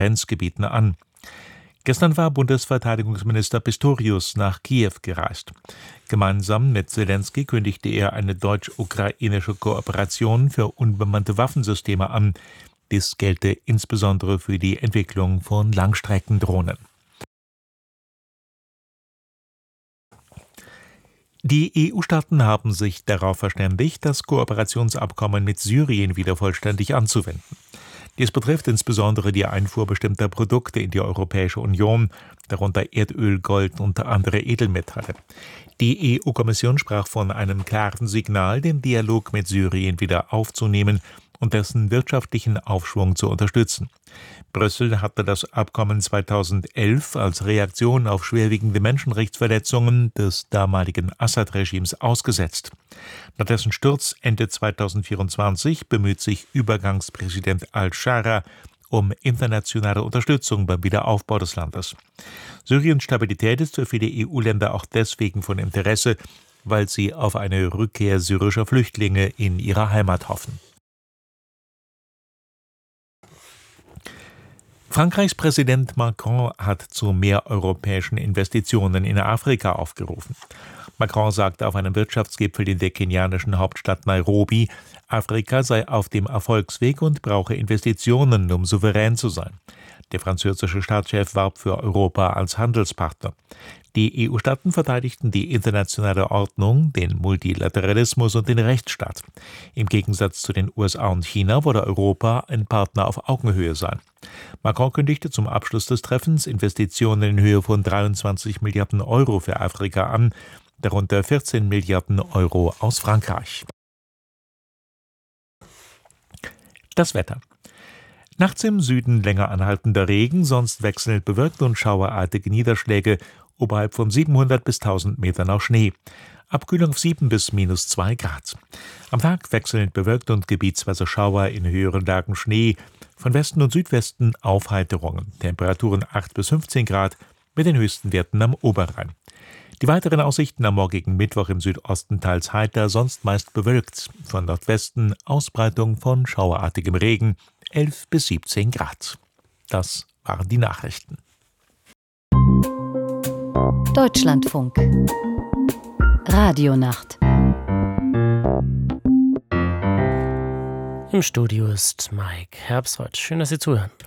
Grenzgebieten an. Gestern war Bundesverteidigungsminister Pistorius nach Kiew gereist. Gemeinsam mit Zelensky kündigte er eine deutsch-ukrainische Kooperation für unbemannte Waffensysteme an. Dies gelte insbesondere für die Entwicklung von Langstreckendrohnen. Die EU-Staaten haben sich darauf verständigt, das Kooperationsabkommen mit Syrien wieder vollständig anzuwenden. Dies betrifft insbesondere die Einfuhr bestimmter Produkte in die Europäische Union, darunter Erdöl, Gold und andere Edelmetalle. Die EU-Kommission sprach von einem klaren Signal, den Dialog mit Syrien wieder aufzunehmen und dessen wirtschaftlichen Aufschwung zu unterstützen. Brüssel hatte das Abkommen 2011 als Reaktion auf schwerwiegende Menschenrechtsverletzungen des damaligen Assad-Regimes ausgesetzt. Nach dessen Sturz Ende 2024 bemüht sich Übergangspräsident al-Shara um internationale Unterstützung beim Wiederaufbau des Landes. Syriens Stabilität ist für viele EU-Länder auch deswegen von Interesse, weil sie auf eine Rückkehr syrischer Flüchtlinge in ihre Heimat hoffen. Frankreichs Präsident Macron hat zu mehr europäischen Investitionen in Afrika aufgerufen. Macron sagte auf einem Wirtschaftsgipfel in der kenianischen Hauptstadt Nairobi, Afrika sei auf dem Erfolgsweg und brauche Investitionen, um souverän zu sein. Der französische Staatschef warb für Europa als Handelspartner. Die EU-Staaten verteidigten die internationale Ordnung, den Multilateralismus und den Rechtsstaat. Im Gegensatz zu den USA und China wolle Europa ein Partner auf Augenhöhe sein. Macron kündigte zum Abschluss des Treffens Investitionen in Höhe von 23 Milliarden Euro für Afrika an, darunter 14 Milliarden Euro aus Frankreich. Das Wetter. Nachts im Süden länger anhaltender Regen, sonst wechselnd bewölkt und schauerartige Niederschläge, oberhalb von 700 bis 1000 Metern auch Schnee. Abkühlung auf 7 bis -2 Grad. Am Tag wechselnd bewölkt und gebietsweise Schauer, in höheren Lagen Schnee. Von Westen und Südwesten Aufheiterungen. Temperaturen 8 bis 15 Grad mit den höchsten Werten am Oberrhein. Die weiteren Aussichten am morgigen Mittwoch im Südosten teils heiter, sonst meist bewölkt. Von Nordwesten Ausbreitung von schauerartigem Regen, 11 bis 17 Grad. Das waren die Nachrichten. Deutschlandfunk. Radionacht. Im Studio ist Mike Herbstwald. Schön, dass Sie zuhören.